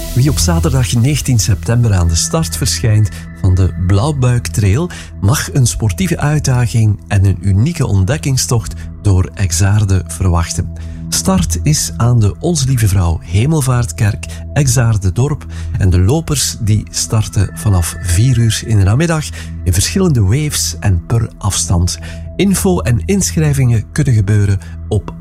Wie op zaterdag 19 september aan de start verschijnt van de Blauwbuik Trail mag een sportieve uitdaging en een unieke ontdekkingstocht door Exaarde verwachten. Start is aan de Ons Lieve Vrouw Hemelvaartkerk, Exaarde-dorp, en de lopers die starten vanaf 4 uur in de namiddag in verschillende waves en per afstand. Info en inschrijvingen kunnen gebeuren op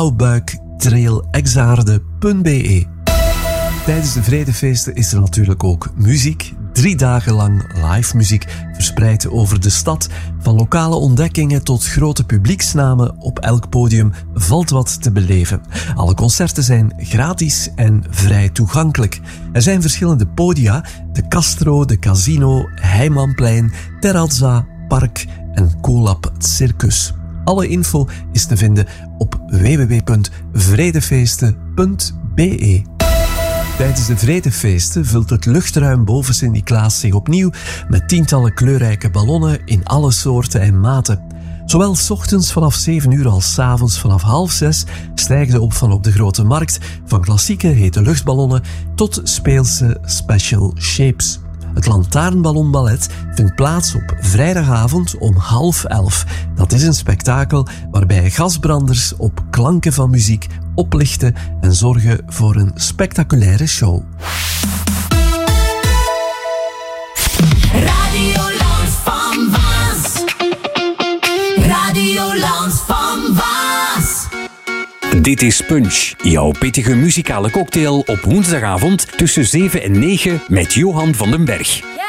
blauwbuiktrailexaarde.be. Tijdens de Vredefeesten is er natuurlijk ook muziek. 3 dagen lang live muziek verspreid over de stad. Van lokale ontdekkingen tot grote publieksnamen, op elk podium valt wat te beleven. Alle concerten zijn gratis en vrij toegankelijk. Er zijn verschillende podia: de Castro, de Casino, Heijmanplein, Terrazza, Park en Colab Circus. Alle info is te vinden op www.vredefeesten.be. Tijdens de Vredefeesten vult het luchtruim boven Sint-Niklaas zich opnieuw met tientallen kleurrijke ballonnen in alle soorten en maten. Zowel 's ochtends vanaf 7 uur als 's avonds vanaf 5:30 stijgen de op van op de Grote Markt, van klassieke hete luchtballonnen tot speelse special shapes. Het Lantaarnballonballet vindt plaats op vrijdagavond om 10:30. Dat is een spektakel waarbij gasbranders op klanken van muziek oplichten en zorgen voor een spectaculaire show. Radio Land van Waas. Radio Land van Waas. Dit is Punch, jouw pittige muzikale cocktail op woensdagavond tussen 7 en 9 met Johan van den Berg.